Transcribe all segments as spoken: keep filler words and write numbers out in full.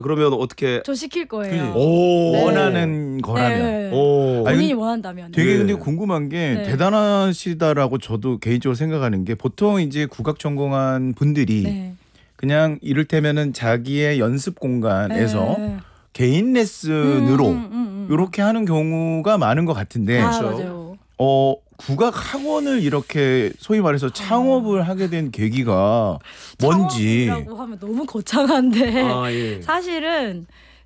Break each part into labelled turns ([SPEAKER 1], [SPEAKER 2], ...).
[SPEAKER 1] 그러면 어떻게?
[SPEAKER 2] 저 시킬 거예요.
[SPEAKER 3] 오,
[SPEAKER 2] 네.
[SPEAKER 3] 원하는 거라면.
[SPEAKER 2] 네.
[SPEAKER 1] 오.
[SPEAKER 2] 본인이
[SPEAKER 3] 아니,
[SPEAKER 2] 원한다면.
[SPEAKER 3] 되게
[SPEAKER 1] 네.
[SPEAKER 3] 근데 궁금한 게
[SPEAKER 2] 네.
[SPEAKER 3] 대단하시다라고 저도 개인적으로 생각하는 게 보통 이제 국악 전공한 분들이
[SPEAKER 2] 네.
[SPEAKER 3] 그냥 이를테면은 자기의 연습 공간에서
[SPEAKER 2] 네.
[SPEAKER 3] 개인 레슨으로
[SPEAKER 2] 음, 음, 음, 음.
[SPEAKER 3] 이렇게 하는 경우가 많은 것 같은데
[SPEAKER 2] 아,
[SPEAKER 1] 그렇죠.
[SPEAKER 2] 맞아요.
[SPEAKER 3] 어 국악 학원을 이렇게 소위 말해서 창업을 하게 된 계기가 뭔지.
[SPEAKER 2] 창업이라고 하면 너무 거창한데
[SPEAKER 1] 아, 예.
[SPEAKER 2] 사실은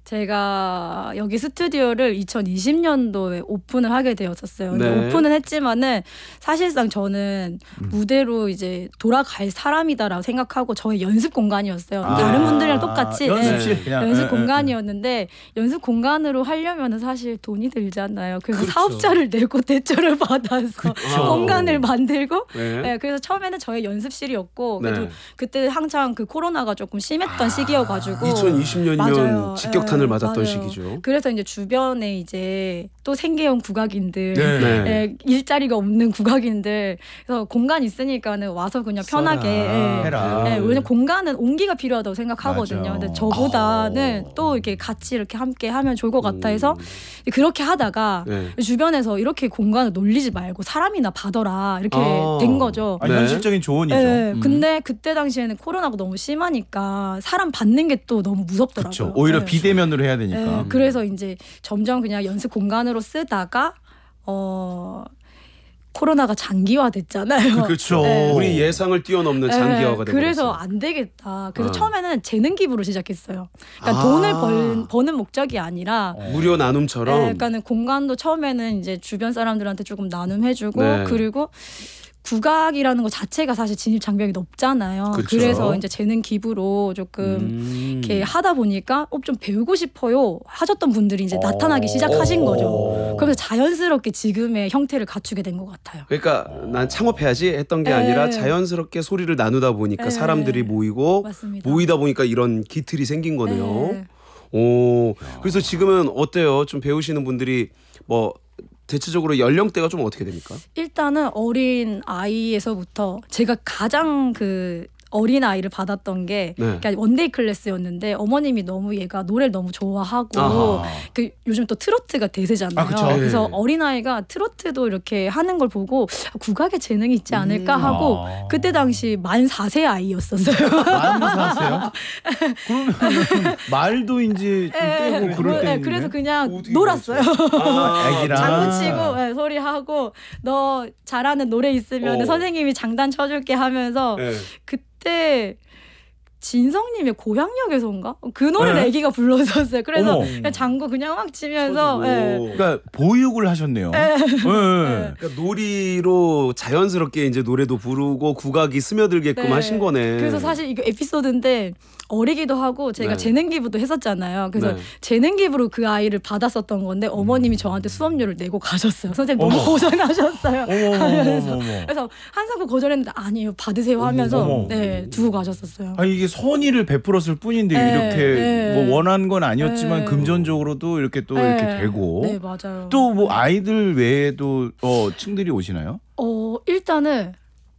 [SPEAKER 2] 제가 여기 스튜디오를 이천이십 년도에 오픈을 하게 되었었어요. 근데
[SPEAKER 1] 네.
[SPEAKER 2] 오픈은 했지만은 사실상 저는
[SPEAKER 3] 음.
[SPEAKER 2] 무대로 이제 돌아갈 사람이다라고 생각하고 저의 연습 공간이었어요.
[SPEAKER 3] 아,
[SPEAKER 2] 다른 분들이랑 똑같이
[SPEAKER 3] 연습실
[SPEAKER 2] 네.
[SPEAKER 3] 그냥
[SPEAKER 2] 연습
[SPEAKER 3] 예, 예,
[SPEAKER 2] 공간이었는데 연습 공간으로 하려면 사실 돈이 들잖아요. 그래서
[SPEAKER 1] 그렇죠.
[SPEAKER 2] 사업자를 내고 대출을 받아서
[SPEAKER 1] 그쵸.
[SPEAKER 2] 공간을 만들고
[SPEAKER 1] 네.
[SPEAKER 2] 네, 그래서 처음에는 저의 연습실이었고
[SPEAKER 1] 네.
[SPEAKER 2] 그래도 그때 한창 그 코로나가 조금 심했던 시기여가지고
[SPEAKER 1] 이천이십 년이면
[SPEAKER 2] 맞아요.
[SPEAKER 1] 직격탄을
[SPEAKER 2] 네,
[SPEAKER 1] 맞았던
[SPEAKER 2] 맞아요.
[SPEAKER 1] 시기죠.
[SPEAKER 2] 그래서 이제 주변에 이제 또 생계형 국악인들
[SPEAKER 3] 네.
[SPEAKER 1] 네.
[SPEAKER 2] 예, 일자리가 없는 국악인들 그래서 공간 있으니까는 와서 그냥 편하게
[SPEAKER 1] 써라.
[SPEAKER 2] 예.
[SPEAKER 3] 해라.
[SPEAKER 2] 예, 왜냐면 공간은 온기가 필요하다고 생각하거든요.
[SPEAKER 3] 맞아.
[SPEAKER 2] 근데 저보다는
[SPEAKER 3] 어.
[SPEAKER 2] 또 이렇게 같이 이렇게 함께 하면 좋을 것 같아 해서
[SPEAKER 1] 음.
[SPEAKER 2] 그렇게 하다가
[SPEAKER 1] 네.
[SPEAKER 2] 주변에서 이렇게 공간을 놀리지 말고 사람이나 받아라 이렇게
[SPEAKER 1] 아.
[SPEAKER 2] 된 거죠.
[SPEAKER 3] 아,
[SPEAKER 1] 네.
[SPEAKER 3] 현실적인 조언이죠.
[SPEAKER 2] 예,
[SPEAKER 3] 음.
[SPEAKER 2] 근데 그때 당시에는 코로나가 너무 심하니까 사람 받는 게 또 너무 무섭더라고요.
[SPEAKER 3] 그렇죠. 오히려
[SPEAKER 2] 예.
[SPEAKER 3] 비대면으로 해야 되니까.
[SPEAKER 2] 예, 그래서 이제 점점 그냥 연습 공간으로 쓰다가 어 코로나가 장기화됐잖아요.
[SPEAKER 3] 그렇죠.
[SPEAKER 2] 네.
[SPEAKER 1] 우리 예상을 뛰어넘는 장기화가
[SPEAKER 2] 예,
[SPEAKER 1] 되고
[SPEAKER 2] 그래서 안 되겠다. 그래서
[SPEAKER 1] 어.
[SPEAKER 2] 처음에는 재능 기부로 시작했어요. 그러니까
[SPEAKER 1] 아.
[SPEAKER 2] 돈을 벌, 버는 목적이 아니라
[SPEAKER 3] 어.
[SPEAKER 1] 무료 나눔처럼.
[SPEAKER 2] 예, 그러니까는 공간도 처음에는 이제 주변 사람들한테 조금 나눔해주고
[SPEAKER 1] 네.
[SPEAKER 2] 그리고 국악이라는 것 자체가 사실 진입 장벽이 높잖아요.
[SPEAKER 1] 그렇죠.
[SPEAKER 2] 그래서 이제 재능 기부로 조금
[SPEAKER 1] 음.
[SPEAKER 2] 이렇게 하다 보니까 어, 좀 배우고 싶어요 하셨던 분들이 이제
[SPEAKER 3] 어.
[SPEAKER 2] 나타나기 시작하신
[SPEAKER 3] 어.
[SPEAKER 2] 거죠. 그래서 자연스럽게 지금의 형태를 갖추게 된 것 같아요.
[SPEAKER 1] 그러니까 난 창업해야지 했던 게
[SPEAKER 2] 예.
[SPEAKER 1] 아니라 자연스럽게 소리를 나누다 보니까
[SPEAKER 2] 예.
[SPEAKER 1] 사람들이 모이고
[SPEAKER 2] 맞습니다.
[SPEAKER 1] 모이다 보니까 이런 기틀이 생긴 거네요.
[SPEAKER 2] 네.
[SPEAKER 1] 오, 그래서 지금은 어때요? 좀 배우시는 분들이 뭐 대체적으로 연령대가 좀 어떻게 됩니까?
[SPEAKER 2] 일단은 어린 아이에서부터 제가 가장 그 어린 아이를 받았던 게
[SPEAKER 1] 네.
[SPEAKER 2] 그러니까 원데이 클래스였는데 어머님이 너무 얘가 노래를 너무 좋아하고
[SPEAKER 1] 아하.
[SPEAKER 2] 그 요즘 또 트로트가 대세잖아요.
[SPEAKER 3] 아, 그쵸.
[SPEAKER 2] 그래서
[SPEAKER 1] 네.
[SPEAKER 2] 어린 아이가 트로트도 이렇게 하는 걸 보고 국악에 재능이 있지 않을까 하고
[SPEAKER 3] 아.
[SPEAKER 2] 그때 당시 만 사 세 아이였었어요.
[SPEAKER 3] 마음도 사세요? 그러면 말도 이제 좀
[SPEAKER 2] 예,
[SPEAKER 3] 떼고
[SPEAKER 2] 예,
[SPEAKER 3] 그럴
[SPEAKER 2] 예,
[SPEAKER 3] 때
[SPEAKER 2] 그래서 그냥
[SPEAKER 1] 어떻게
[SPEAKER 2] 놀았어요.
[SPEAKER 1] 아,
[SPEAKER 3] 애기랑.
[SPEAKER 2] 장구 치고 예, 소리하고 너 잘하는 노래 있으면
[SPEAKER 1] 어.
[SPEAKER 2] 선생님이 장단 쳐줄게 하면서
[SPEAKER 1] 네.
[SPEAKER 2] 그때 진성님의 고향역에서인가 그 노래를
[SPEAKER 3] 네?
[SPEAKER 2] 애기가 불렀었어요. 그래서
[SPEAKER 3] 어머.
[SPEAKER 2] 그냥 장구 그냥 막 치면서
[SPEAKER 1] 쳐주고.
[SPEAKER 2] 예.
[SPEAKER 3] 그러니까 보육을 하셨네요. 예. 예.
[SPEAKER 1] 그러니까 놀이로 자연스럽게 이제 노래도 부르고 국악이 스며들게끔
[SPEAKER 2] 네.
[SPEAKER 1] 하신 거네.
[SPEAKER 2] 그래서 사실 이거 에피소드인데 어리기도 하고 제가
[SPEAKER 1] 네.
[SPEAKER 2] 재능 기부도 했었잖아요. 그래서
[SPEAKER 1] 네.
[SPEAKER 2] 재능 기부로 그 아이를 받았었던 건데 어머님이 저한테 수업료를 내고 가셨어요. 선생님 너무
[SPEAKER 3] 어머.
[SPEAKER 2] 고생하셨어요.
[SPEAKER 3] 어머,
[SPEAKER 2] 하면서.
[SPEAKER 3] 어머, 어머.
[SPEAKER 2] 그래서 항상 그 거절했는데 아니요 받으세요 하면서
[SPEAKER 3] 어머.
[SPEAKER 2] 네 두고 가셨었어요.
[SPEAKER 3] 아 이게 선의를 베풀었을 뿐인데
[SPEAKER 2] 네,
[SPEAKER 3] 이렇게
[SPEAKER 2] 네.
[SPEAKER 3] 뭐 원한 건 아니었지만
[SPEAKER 2] 네.
[SPEAKER 3] 금전적으로도 이렇게 또
[SPEAKER 2] 네.
[SPEAKER 3] 이렇게 되고
[SPEAKER 2] 네 맞아요.
[SPEAKER 3] 또 뭐 아이들 외에도 어 층들이 오시나요?
[SPEAKER 2] 어 일단은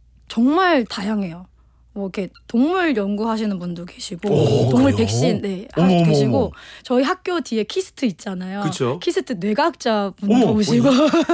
[SPEAKER 2] 정말 다양해요. 뭐 이렇게 동물 연구하시는 분도 계시고
[SPEAKER 3] 오,
[SPEAKER 2] 동물
[SPEAKER 3] 그래요?
[SPEAKER 2] 백신 네
[SPEAKER 3] 어머, 어머,
[SPEAKER 2] 계시고
[SPEAKER 3] 어머.
[SPEAKER 2] 저희 학교 뒤에 키스트 있잖아요.
[SPEAKER 1] 그쵸.
[SPEAKER 2] 키스트 뇌과학자 분도
[SPEAKER 3] 어머,
[SPEAKER 2] 오시고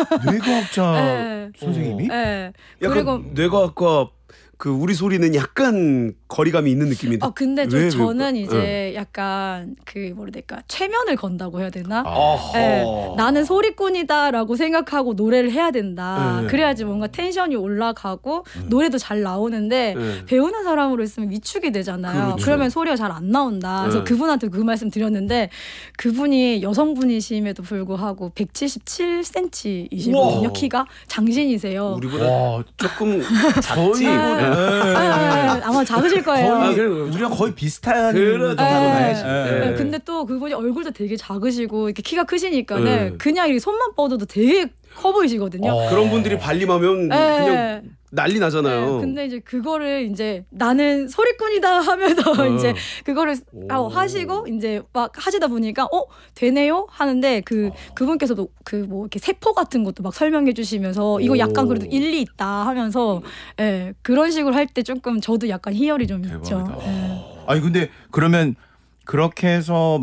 [SPEAKER 3] 뇌과학자
[SPEAKER 2] 네.
[SPEAKER 3] 선생님이?
[SPEAKER 2] 네.
[SPEAKER 1] 약간
[SPEAKER 2] 그리고
[SPEAKER 1] 뇌과학과 그 우리 소리는 약간 거리감이 있는 느낌인데.
[SPEAKER 2] 어 근데 좀
[SPEAKER 1] 왜, 왜,
[SPEAKER 2] 저는
[SPEAKER 1] 왜?
[SPEAKER 2] 이제
[SPEAKER 1] 네.
[SPEAKER 2] 약간 그 뭐라 해야 될까 최면을 건다고 해야 되나?
[SPEAKER 1] 아하.
[SPEAKER 2] 네, 나는 소리꾼이다라고 생각하고 노래를 해야 된다.
[SPEAKER 1] 네.
[SPEAKER 2] 그래야지 뭔가 텐션이 올라가고 노래도 잘 나오는데
[SPEAKER 1] 네.
[SPEAKER 2] 배우는 사람으로 있으면 위축이 되잖아요.
[SPEAKER 1] 그렇죠.
[SPEAKER 2] 그러면 소리가 잘 안 나온다. 그래서
[SPEAKER 1] 네.
[SPEAKER 2] 그분한테 그 말씀 드렸는데 그분이 여성분이심에도 불구하고 백칠십칠 센티미터이시거든요.
[SPEAKER 1] 우와.
[SPEAKER 2] 키가 장신이세요.
[SPEAKER 1] 우리보다
[SPEAKER 3] 와
[SPEAKER 1] 조금 작지.
[SPEAKER 2] 아,
[SPEAKER 3] 네.
[SPEAKER 2] 아, 아마 작으실 거예요.
[SPEAKER 1] 아,
[SPEAKER 3] 거의
[SPEAKER 1] 그래.
[SPEAKER 3] 우리랑 거의 비슷한
[SPEAKER 1] 그렇죠.
[SPEAKER 3] 정도
[SPEAKER 2] 네.
[SPEAKER 3] 봐야지.
[SPEAKER 1] 네.
[SPEAKER 2] 네, 근데 또 그분이 얼굴도 되게 작으시고 이렇게 키가 크시니까는
[SPEAKER 1] 네.
[SPEAKER 2] 그냥 이렇게 손만 뻗어도 되게 커 보이시거든요.
[SPEAKER 3] 어.
[SPEAKER 1] 그런 분들이 발림하면
[SPEAKER 2] 네.
[SPEAKER 1] 그냥 난리 나잖아요.
[SPEAKER 2] 네, 근데 이제 그거를 이제 나는 소리꾼이다 하면서
[SPEAKER 1] 어.
[SPEAKER 2] 이제 그거를 아,
[SPEAKER 1] 오.
[SPEAKER 2] 하시고 이제 막 하시다 보니까 어 되네요 하는데 그 그분께서도 그 뭐 이렇게 세포 같은 것도 막 설명해 주시면서 이거 약간 그래도
[SPEAKER 1] 오.
[SPEAKER 2] 일리 있다 하면서 예 그런 식으로 할 때 조금 저도 약간 희열이 좀 있죠.
[SPEAKER 3] 대박이다.
[SPEAKER 2] 예.
[SPEAKER 3] 아니 근데 그러면 그렇게 해서